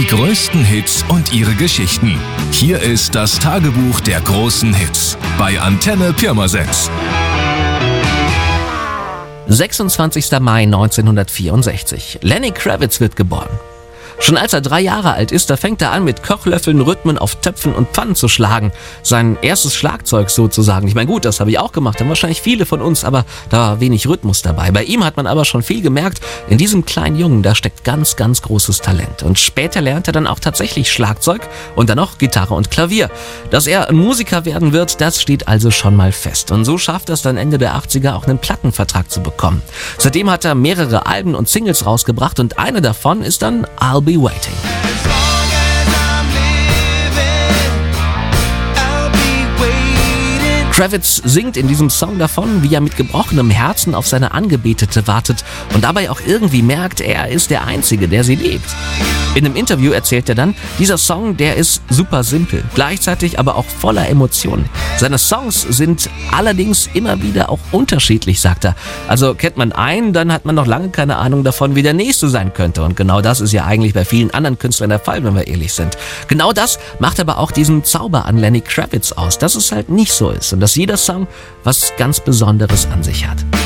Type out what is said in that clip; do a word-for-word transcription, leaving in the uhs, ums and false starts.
größten Hits und ihre Geschichten. Hier ist das Tagebuch der großen Hits bei Antenne Pirmasens. sechsundzwanzigster Mai neunzehnhundertvierundsechzig. Lenny Kravitz wird geboren. Schon als er drei Jahre alt ist, da fängt er an, mit Kochlöffeln Rhythmen auf Töpfen und Pfannen zu schlagen. Sein erstes Schlagzeug sozusagen. Ich meine, gut, das habe ich auch gemacht, haben wahrscheinlich viele von uns, aber da war wenig Rhythmus dabei. Bei ihm hat man aber schon viel gemerkt, in diesem kleinen Jungen, da steckt ganz, ganz großes Talent. Und später lernt er dann auch tatsächlich Schlagzeug und dann auch Gitarre und Klavier. Dass er ein Musiker werden wird, das steht also schon mal fest. Und so schafft er es dann Ende der achtziger auch einen Plattenvertrag zu bekommen. Seitdem hat er mehrere Alben und Singles rausgebracht und eine davon ist dann I'll Be Waiting. Kravitz singt in diesem Song davon, wie er mit gebrochenem Herzen auf seine Angebetete wartet und dabei auch irgendwie merkt, er ist der Einzige, der sie liebt. In einem Interview erzählt er dann, dieser Song, der ist super simpel, gleichzeitig aber auch voller Emotionen. Seine Songs sind allerdings immer wieder auch unterschiedlich, sagt er. Also kennt man einen, dann hat man noch lange keine Ahnung davon, wie der nächste sein könnte. Und genau das ist ja eigentlich bei vielen anderen Künstlern der Fall, wenn wir ehrlich sind. Genau das macht aber auch diesen Zauber an Lenny Kravitz aus, dass es halt nicht so ist und dass jeder Song was ganz Besonderes an sich hat.